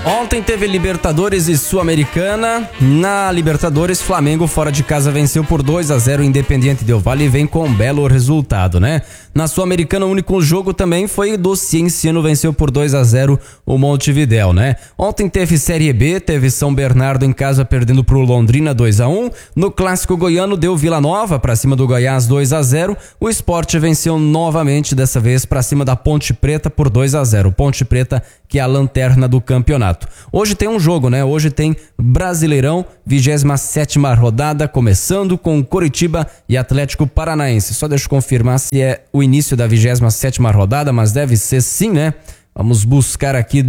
Ontem teve Libertadores e Sul-Americana. Na Libertadores, Flamengo fora de casa venceu por 2-0 o Independiente Del Valle e vem com um belo resultado, né? Na Sul-Americana, o único jogo também foi do Cienciano, venceu por 2-0 o Montevidéu, né? Ontem teve Série B, teve São Bernardo em casa perdendo pro Londrina 2-1. No Clássico Goiano deu Vila Nova pra cima do Goiás 2-0. O Sport venceu novamente, dessa vez pra cima da Ponte Preta por 2-0. Ponte Preta, que é a lanterna do campeonato. Hoje tem um jogo, né? Hoje tem Brasileirão, 27ª rodada, começando com Coritiba e Atlético Paranaense. Só deixa eu confirmar se é o início da 27ª rodada, mas deve ser sim, né? Vamos buscar aqui